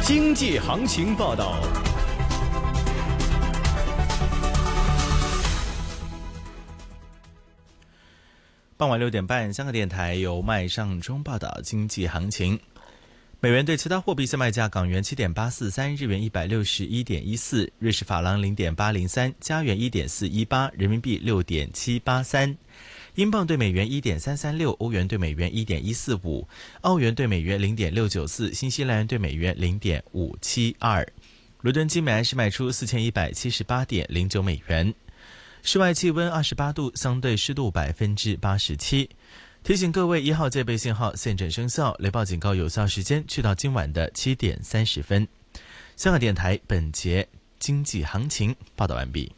经济行情报道。 傍晚6点半，香港电台由麦尚中报道经济行情。美元对其他货币现卖价：港元7.843，日元161.14，瑞士法郎0.803，加元1.418，人民币6.783，英镑对美元1.336，欧元对美元1.145，澳元对美元0.694，新西兰元对美元0.572。伦敦金每安士卖出4178.09美元。室外气温28度，相对湿度87%。提醒各位，1号戒备信号现正生效，雷暴警告有效时间去到今晚的7点30分。香港电台本节经济行情报道完毕。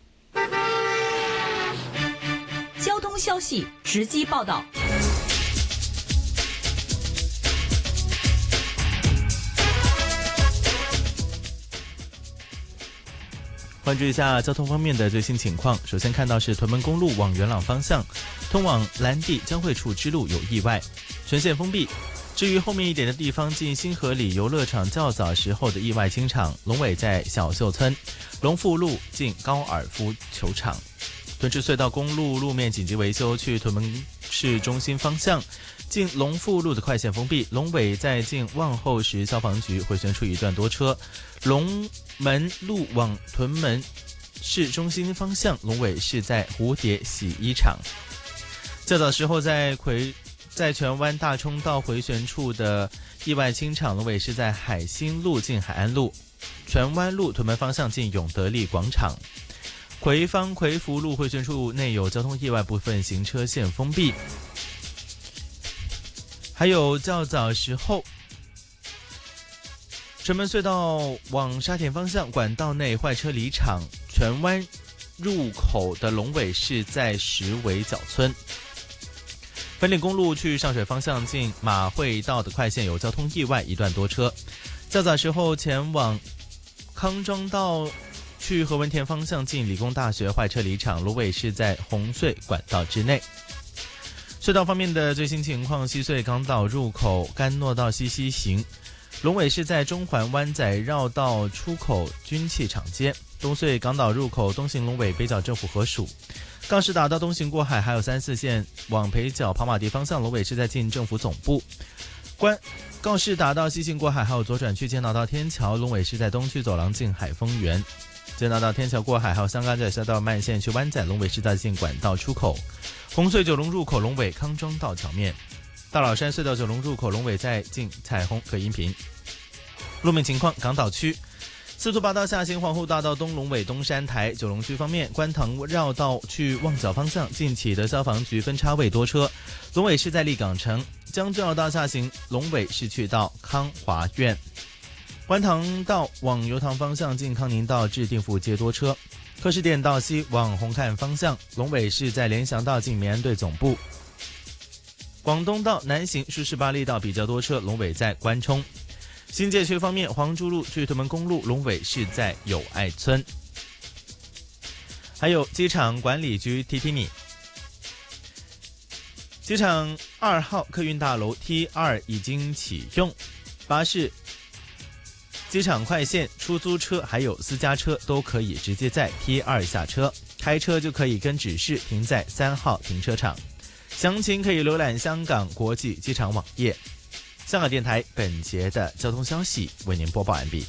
交通消息直击报道。 关注一下交通方面的最新情况。首先看到是屯门公路往元朗方向，通往蓝地交汇处支路有意外，全线封闭。至于后面一点的地方，进新河里游乐场较早时候的意外清场，龙尾在小秀村，龙富路进高尔夫球场。屯赤隧道公路路面紧急维修，去屯门市中心方向，进龙富路的快线封闭，龙尾在进望后石消防局回旋处一段多车。龙门路往屯门市中心方向，龙尾是在蝴蝶洗衣厂。较早时候在荃湾大冲道回旋处的意外清场，龙尾是在海新路进海安路，荃湾路屯门方向进永德利广场。葵福路回旋处内有交通意外，部分行车线封闭。还有较早时候城门隧道往沙田方向管道内坏车离场，荃湾入口的龙尾是在石围角村。粉岭公路去上水方向进马会道的快线有交通意外，一段多车。较早时候前往康庄道去何文田方向进理工大学坏车离场，龙尾是在红隧管道之内。隧道方面的最新情况，西隧港岛入口甘诺道西西行，龙尾是在中环湾仔绕道出口军器厂街。东隧港岛入口东行龙尾北角政府合署。告士打道东行过海，还有3、4线往北角跑马地方向，龙尾是在进政府总部。告士打道西行过海，还有左转去建道到天桥，龙尾是在东区走廊进海丰园。建道到天桥过海，还有香港仔下道慢线去湾仔，龙尾是在进管道出口。红隧九龙入口龙尾康庄道桥面。大老山隧道九龙入口龙尾在进彩虹可音频。路面情况，港岛区司徒拔道下行皇后大道东龙尾东山台。九龙区方面，观塘绕道去旺角方向近启德消防局分叉位多车，龙尾是在立港城。将军澳道下行龙尾是去到康华苑。观塘道往油塘方向进康宁道至定富街多车。柯士甸道西往红磡方向，龙尾是在联翔道进民安队总部。广东道南行舒适巴利道比较多车，龙尾在关冲。新界区方面，黄珠路去屯门公路，龙尾是在友爱村。还有机场管理局提提你，机场2号客运大楼 T2 已经启用，巴士、机场快线、出租车还有私家车都可以直接在 T2 下车，开车就可以跟指示停在3号停车场。详情可以浏览香港国际机场网页。香港电台本节的交通消息为您播报完毕。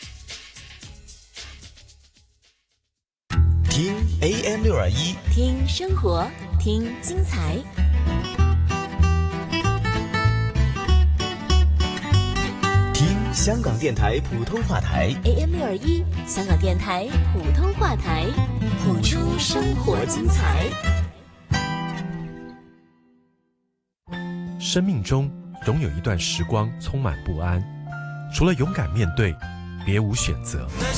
听 AM621， 听生活，听精彩。 听香港电台普通话台 AM621，香港电台普通话台，谱出生活精彩。 生命中总有一段时光充满不安，除了勇敢面对，别无选择。